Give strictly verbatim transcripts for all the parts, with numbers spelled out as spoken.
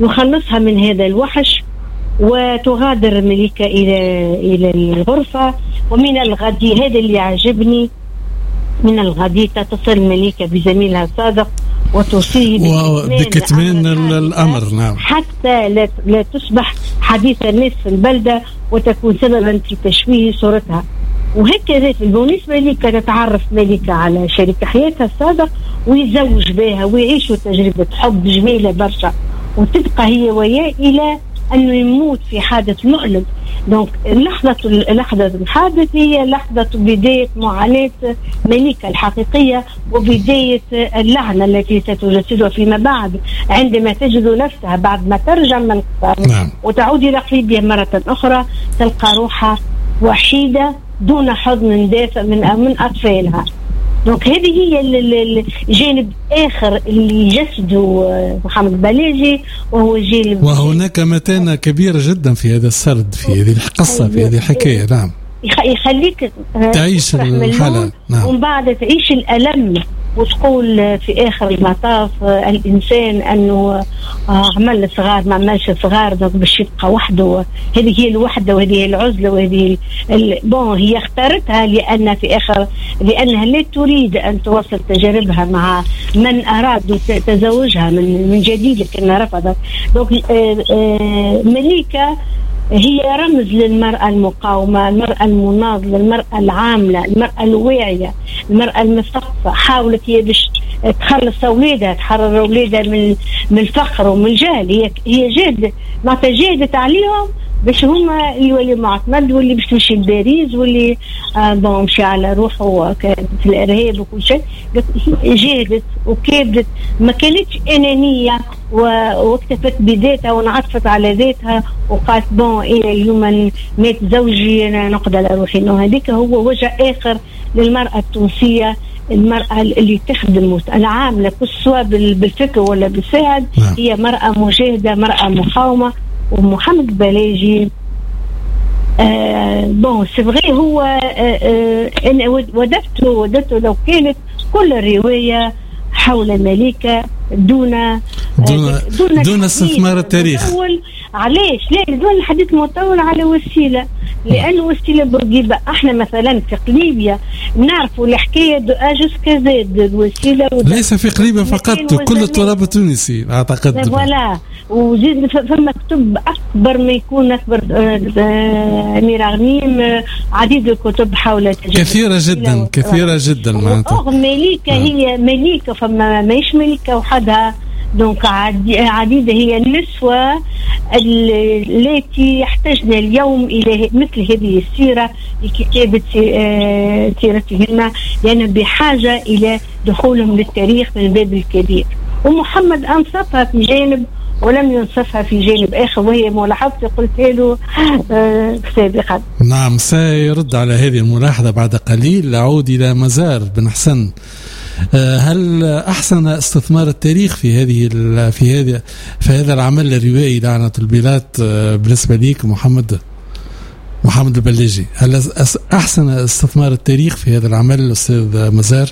يخلصها من هذا الوحش، وتغادر مليكة إلى إلى الغرفة. ومن الغد، هذا اللي عجبني، من الغد تتصل مليكة بزميلها الصادق وتوصيه بكتمان الأمر. نعم. حتى لا, لا تصبح حديث الناس في البلدة وتكون سببا في تشويه صورتها. وهكذا بالنسبة مليكة تتعرف مليكة على شريك حياتها الصادق ويتزوج بها ويعيشوا تجربة حب جميلة برشا، وتبقى هي وياه إلى أنه يموت في حادث مؤلم. دونك لحظة لحظة الحادث هي لحظة بداية معاناة مليكة الحقيقية وبداية اللعنة التي ستجسدها فيما بعد عندما تجد نفسها بعد ما ترجع من نعم. وتعود إلى قليبها مرة أخرى، تلقى روحها وحيدة دون حضن دافئ من من أطفالها. دونك هذه هي الجانب آخر اللي جسده محمد بليجي، وهو جانب. وهناك متانة كبيرة جدا في هذا السرد، في هذه القصة، في هذه الحكاية. نعم. يخليك تعيش الحالة. نعم. ومن بعد تعيش الألم وتقول في آخر المطاف الإنسان أنه عمل صغار ما عملش صغار، باش يبقى وحده. هذه هي الوحدة وهذه هي العزلة وهذه بون هي اختارتها لأن في آخر لأنها لا تريد أن توصل تجاربها مع من أراد تزوجها من من جديد لكنها رفضت. دونك مليكة هي رمز للمرأة المقاومة، المرأة المناضلة، المرأة العاملة، المرأة الواعية، المرأة المثقفة. حاولت هي باش تخلص أولادها، تحرر أولادها من من الفقر ومن الجهل. هي هي جاد ما تجادت عليهم باش هما اللي يولي معتمد واللي باش تمشي لباريس واللي آه بون مشي على روحه في الإرهاب وكل شيء. جادت وكابدت، ما كانتش أنانية واكتفت بذاتها وانعطفت على ذاتها وقالت بون إيه اليوم مات زوجي أنا نقدر أروح. إنه هذيك هو وجه آخر للمرأة التونسية، المرأة اللي تخدم العاملة سواء بالفكر ولا بالفعل. هي مرأة مجاهدة، مرأة مقاومة. ومحمد بلاجي آه بون سيفغي هو آه آه أنا وددته وددته لو كانت كل الرواية حول مليكة دون آه دون, دون, دون استثمار التاريخ. علاش؟ لا، دون الحديث مطول على وسيلة، لأن وسيلة بورقيبة. احنا مثلا في قليبيا نعرفوا الحكاية دو اجس كزاد الوسيلة ليس في قليبة فقط، كل التراب التونسي أعتقد. فوالا، وزيد فما كتب أكبر ما يكون أكبر ميراغنيم، عديد الكتب حول كثيرة جدا كثيرة جدا معناتها. مليكة هي مليكة، فما ماهيش مليكة وحدها. دونك عديدة هي النسوة التي يحتاجنا اليوم إلى مثل هذه السيرة لكتابة سيرتهن، لأن بحاجة إلى دخولهم للتاريخ من باب الكبير. ومحمد أنصفها في جانب ولم ينصفها في جانب آخر، وهي ملاحظتي قلت له آه سابقا. نعم، سيرد على هذه الملاحظة بعد قليل. أعود إلى مزار بن حسن. هل أحسن استثمار التاريخ في هذه في هذا في هذا العمل الروائي لعنة البلاد بالنسبة ليك محمد محمد البلاجي؟ هل أحسن استثمار التاريخ في هذا العمل أستاذ مزار؟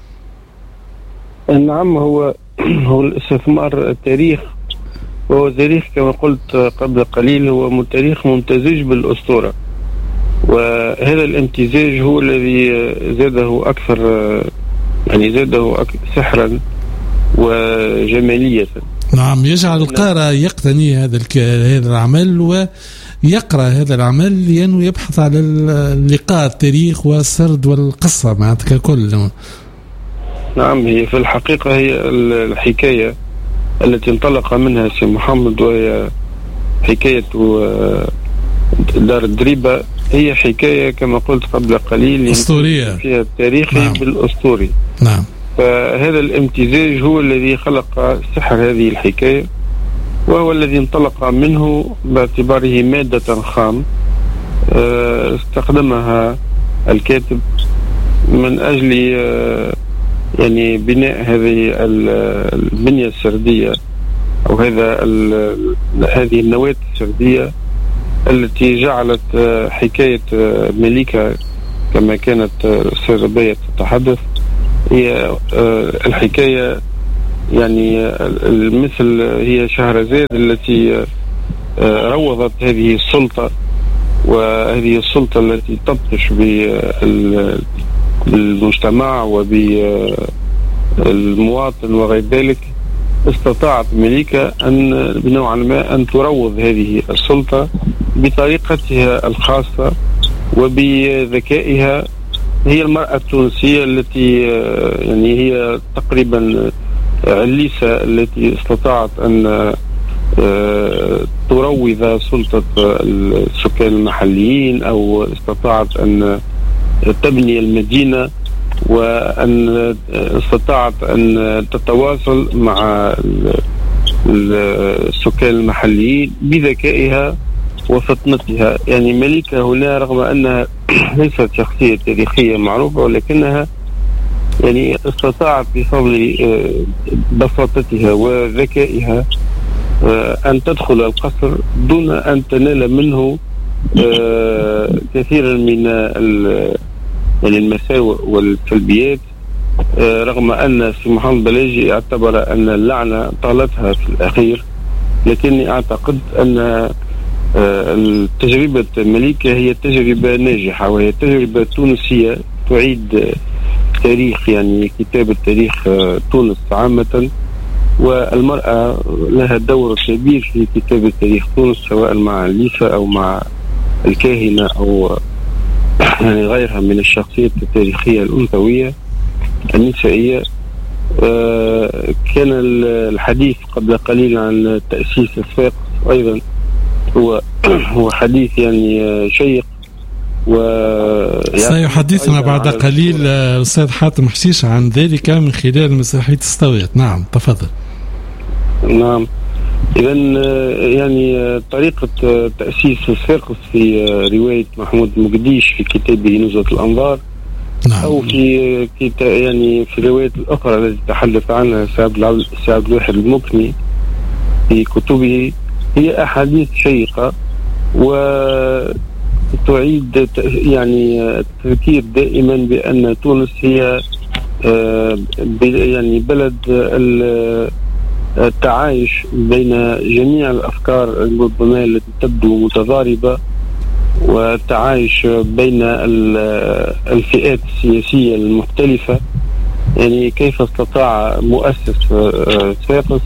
نعم، هو هو الاستثمار التاريخ، وهو تاريخ كما قلت قبل قليل هو تاريخ ممتزج بالأسطورة، وهذا الامتزاج هو الذي زاده أكثر، يعني زاده سحرا وجمالية. نعم، يجعل القارئ يقتني هذا هذا العمل ويقرأ هذا العمل لأنه يبحث على اللقاء التاريخ والسرد والقصة معناتها ككل. نعم، هي في الحقيقة هي الحكاية التي انطلق منها سي محمد، وهي حكاية دار الدريبة، هي حكاية كما قلت قبل قليل أسطورية فيها التاريخ. نعم. بالأسطوري. نعم. فهذا الامتزاج هو الذي خلق سحر هذه الحكاية، وهو الذي انطلق منه باعتباره مادة خام استخدمها الكاتب من أجل يعني بناء هذه البنية السردية أو هذا هذه النواة السردية التي جعلت حكاية مليكة كما كانت الأستاذة بيت تتحدث هي الحكاية يعني المثل هي شهرزاد التي روضت هذه السلطة، وهذه السلطة التي تبطش بالمجتمع وبالمواطن وغير ذلك، استطاعت ملكة أن بنوعا ما أن تروض هذه السلطة بطريقتها الخاصة وبذكائها. هي المرأة التونسية التي يعني هي تقريبا عليسة التي استطاعت أن تروض سلطة السكان المحليين، أو استطاعت أن تبني المدينة، وأن استطاعت أن تتواصل مع السكان المحليين بذكائها وفطنتها. يعني ملكة هنا رغم أنها ليست شخصية تاريخية معروفة، ولكنها يعني استطاعت بفضل بساطتها وذكائها أن تدخل القصر دون أن تنال منه كثيرا من يعني المساوئ والسلبيات، رغم أن سي محمد بلاجي اعتبر أن اللعنة طالتها في الأخير. لكني أعتقد أن التجربة الملكة هي تجربة ناجحة، وهي تجربة تونسية تعيد تاريخ يعني كتابة تاريخ تونس عامة، والمرأة لها دور كبير في كتابة تاريخ تونس، سواء مع ليسا أو مع الكاهنة أو يعني غيرها من الشخصيات التاريخية الأنثوية النسائية. كان الحديث قبل قليل عن تأسيس الصفاقس أيضا هو هو حديث يعني شيق، و سيحدثنا بعد قليل الأستاذ حاتم حشيش عن ذلك من خلال مسرحية استويت. نعم تفضل. نعم، إذا يعني طريقة تأسيس الصفاقس في رواية محمود المقديش في كتابه نزهة الأنظار، نعم. أو في يعني في الروايات الأخرى التي تحدث عنها سعد الواحد المكني في كتبه، هي أحاديث شيقة وتعيد يعني التذكير دائما بأن تونس هي يعني بلد التعايش بين جميع الأفكار ربما التي تبدو متضاربة، والتعايش بين الفئات السياسية المختلفة. يعني كيف استطاع مؤسس صفاقس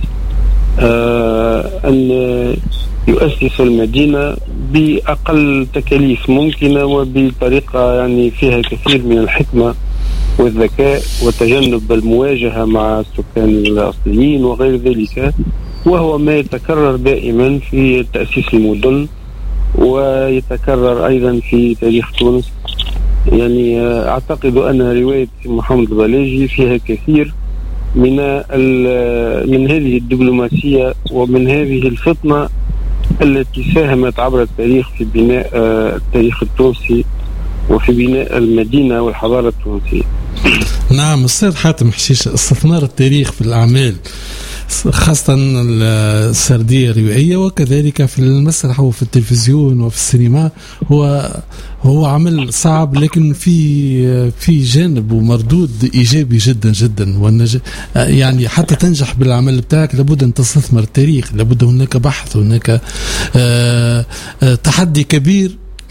أن يؤسس المدينة بأقل تكاليف ممكنة وبطريقة يعني فيها كثير من الحكمة والذكاء وتجنب المواجهة مع السكان الأصليين وغير ذلك، وهو ما يتكرر دائما في تأسيس المدن ويتكرر أيضا في تاريخ تونس. يعني أعتقد أن رواية محمد بلاجي فيها كثير من من هذه الدبلوماسية ومن هذه الفطنة التي ساهمت عبر التاريخ في بناء التاريخ التونسي وفي بناء المدينة والحضارة التونسية. نعم أستاذ حاتم حشيش، استثمار التاريخ في الأعمال خاصة السردية الروائية وكذلك في المسرح وفي التلفزيون وفي السينما هو هو عمل صعب، لكن في في جانب ومردود إيجابي جدا جدا. والنج... يعني حتى تنجح بالعمل بتاعك لابد أن تستثمر التاريخ، لابد هناك بحث، هناك آآ آآ تحدي كبير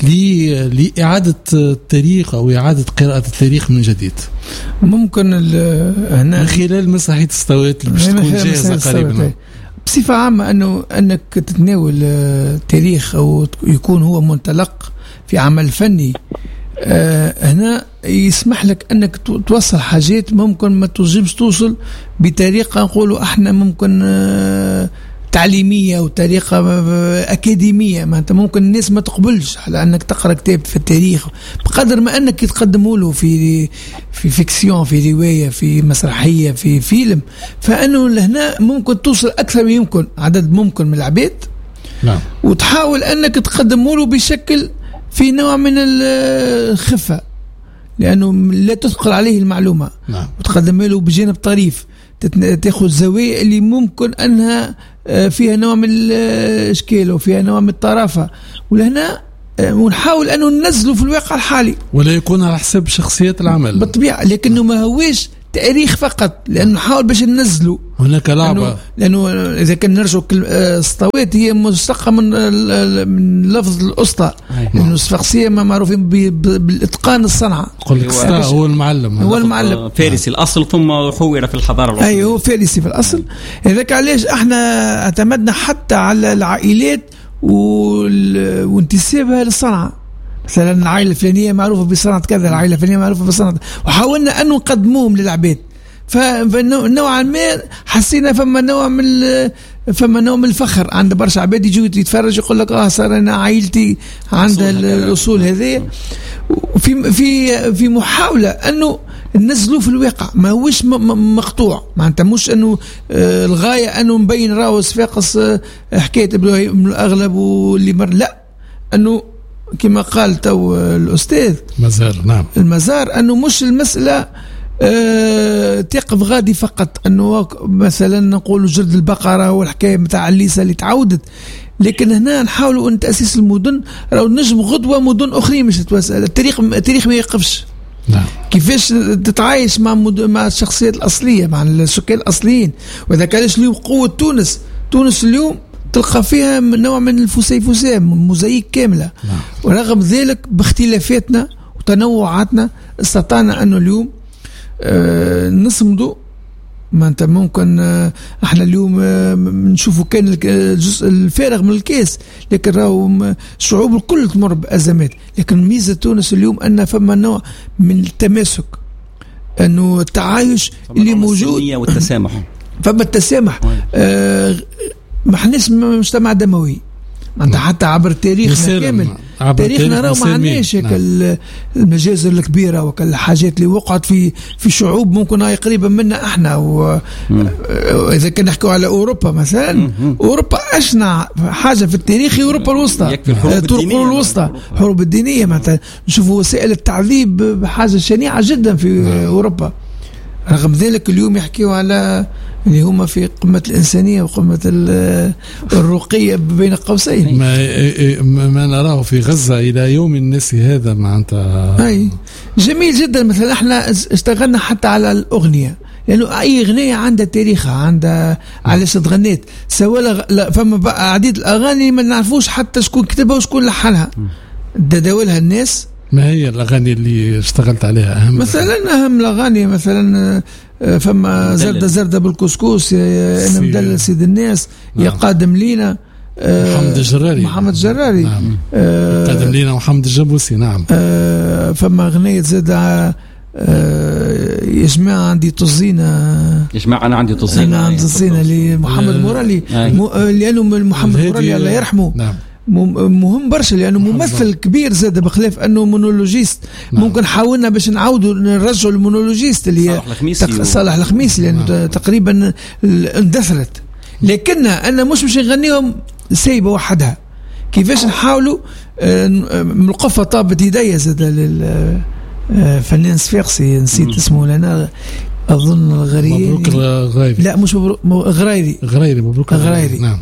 لإعادة التاريخ أو إعادة قراءة التاريخ من جديد. ممكن هنا من خلال مسرحية استويت باش تكون جاهزة قريبا. بصفة عامة أنه أنك تتناول التاريخ أو يكون هو منطلق في عمل فني، آه هنا يسمح لك أنك توصل حاجات ممكن ما تنجمش توصل بطريقة نقولوا احنا ممكن آه تعليمية وطريقة أكاديمية. ما أنت ممكن الناس ما تقبلش على أنك تقرأ كتاب في التاريخ بقدر ما أنك يتقدموا له في في فيكسيون، في رواية، في مسرحية، في فيلم. فأنه لهنا ممكن توصل أكثر من يمكن عدد ممكن من العباد، نعم. وتحاول أنك تقدموا له بشكل في نوع من الخفة، لأنه لا تثقل عليه المعلومة، نعم. وتقدم له بجانب طريف، تأخذ زوايا اللي ممكن أنها فيها نوع من الإشكال وفيها نوع من الطرافة، ولهنا ونحاول أنه ننزله في الواقع الحالي ولا يكون على حساب شخصية العمل بالطبيعة، لكنه ما هوش تاريخ فقط، لأنه نحاول باش ننزلوا هناك لعبة، لأنه, لأنه إذا كان نرجع السطوات هي مشتقة من من لفظ الأسطى، لأنه الصفاقسية ما معروفين بالإتقان الصنعة. هو المعلم هو المعلم فارسي الأصل ثم حور في الحضارة الأصلية. أي هو فارسي في الأصل. إذاك علاش احنا اعتمدنا حتى على العائلات وانتسابها للصنعة. مثلا العائلة الفلانية معروفة بصنعة كذا، العائلة الفلانية معروفة بصنعة، وحاولنا أن نقدموهم للعباد. فنوعا ما حسينا فما نوع من فما نوع من الفخر عند برشا عباد يجوا يتفرج يقول لك اه صار انا عائلتي عندها الاصول هذه. في في في محاوله انه ننزلوه في الواقع، ما هوش مقطوع، معناتها مش انه آه الغايه انه نبين راهو صفاقس آه حكايه ابراهيم الاغلب واللي مر، لا، انه كما قال تو الاستاذ مزار، نعم المزار، انه مش المساله أه تقف غادي فقط انه مثلا نقول جرد البقره والحكايه نتاع الليسه اللي تعودت، لكن هنا نحاولوا ان تاسيس المدن راهو نجم غدوه مدن اخرين مش تتوسع. التاريخ التاريخ ما يقفش. نعم. كيفاش تتعايش مع مع الشخصيات الاصليه، مع السكان الاصليين. واذا كانش اليوم قوه تونس تونس اليوم تلقى فيها نوع من الفسيفساء موزايك كامله. نعم. ورغم ذلك باختلافاتنا وتنوعاتنا استطعنا انه اليوم أه نصمدوا. ما انت ممكن أه احنا اليوم أه نشوفوا كان الجزء الفارغ من الكاس، لكن راهو الشعوب الكل تمر بازمات. لكن ميزه تونس اليوم ان فما نوع من التماسك، انه التعايش اللي موجود والتسامح. فما التسامح. أه ما احناش مجتمع دموي، انت حتى عبر تاريخنا كامل، تاريخنا راه ما عندناش هيك المجازر الكبيره وكالحاجات اللي وقعت في في شعوب ممكن هاي قريبه منا احنا. واذا كان نحكوا على اوروبا مثلا، اوروبا اشنع حاجه في التاريخ اوروبا الوسطى، الطرق الوسطى، الحروب الدينيه مثلا. نشوفوا وسائل التعذيب بحاجه شنيعه جدا في اوروبا. رغم ذلك اليوم يحكيوا على اللي هما في قمة الإنسانية وقمة الرقية بين قوسين. ما, ما نراه في غزة إلى يوم الناس هذا معناتها. أي جميل جدا. مثلا احنا اشتغلنا حتى على الأغنية، لأنه أي أغنية عندها تاريخها، عندها علاش تغنيت. سواء فما بقى عديد الأغاني ما نعرفوش حتى شكون كتبها وشكون لحنها، داولها الناس. ما هي الأغاني اللي اشتغلت عليها أهم؟ مثلا أهم الأغاني مثلا فما زردة زردة بالكسكوس، يا أنا مدلل سيد الناس. نعم. يا قادم لينا محمد الجراري. محمد الجراري. نعم. آه قادم لينا محمد الجبوسي. نعم. آه فما أغنية زاد آه يا جماعة عندي طزينة، يا جماعة أنا عندي طزينة، أنا عندي طزينة لمحمد مرالي، لأنه محمد مرالي الله يرحمه. نعم. مهم برشا، لأنه ممثل كبير زاد، بخلاف أنه مونولوجيست. نعم. ممكن حاولنا باش نعاودوا نرجعوا المونولوجيست اللي هي تق... صالح الخميسي، لأنه نعم. تقريبا اندثرت. لكن أنا مش باش نغنيهم سايبة وحدها، كيفاش نحاولوا من القفة طابت يدي زاد للفنان صفاقسي، نسيت مم. اسمه لنا أظن الغريري. مبروك الغريري. لا مش مبروك غريري غريري مبروك الغريري. نعم.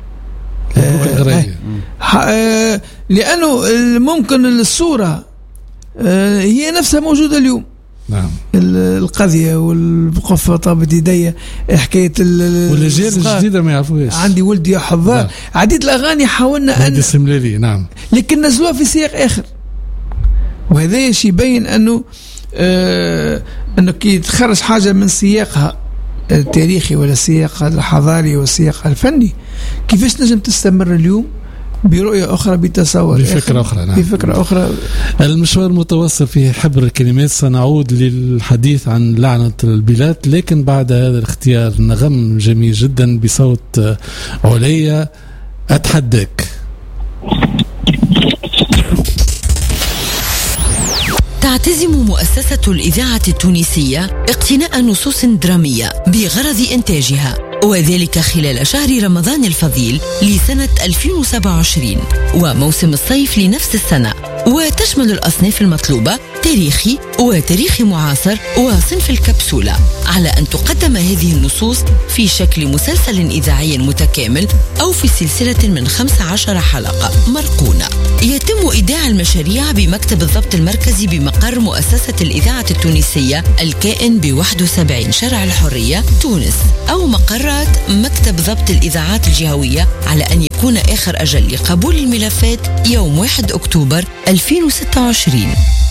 آه آه لأنه ممكن الصورة آه هي نفسها موجودة اليوم. نعم. القضية والقفة طابت يدي، حكاية والأجيال الجديدة ما يعرفوهاش. عندي ولدي يا حضار. نعم. عديد الأغاني حاولنا أن السملالي. نعم. لكن نزلوها في سياق آخر، وهذا شيء يبين أنه آه أنه كي تخرج حاجة من سياقها التاريخي ولا السياق الحضاري والسياق الفني، كيفاش نجم تستمر اليوم برؤية أخرى، بتصور بفكرة أخرى. نعم. بفكرة أخرى. المشوار متواصل في حبر الكلمات. سنعود للحديث عن لعنة البلاد، لكن بعد هذا الاختيار نغم جميل جدا بصوت عليا. أتحداك. تعتزم مؤسسة الإذاعة التونسية اقتناء نصوص درامية بغرض إنتاجها، وذلك خلال شهر رمضان الفضيل لسنة ألفين وسبعة وعشرين وموسم الصيف لنفس السنة، وتشمل الأصناف المطلوبة تاريخي وتاريخي معاصر وصنف الكبسولة، على أن تقدم هذه النصوص في شكل مسلسل إذاعي متكامل أو في سلسلة من خمس عشر حلقة مرقونة. يتم إيداع المشاريع بمكتب الضبط المركزي بمقر مؤسسة الإذاعة التونسية الكائن ب واحد وسبعين شارع الحرية تونس، أو مقرات مكتب ضبط الإذاعات الجهوية، على أن يكون آخر أجل لقبول الملفات يوم واحد أكتوبر ألفين وستة وعشرين.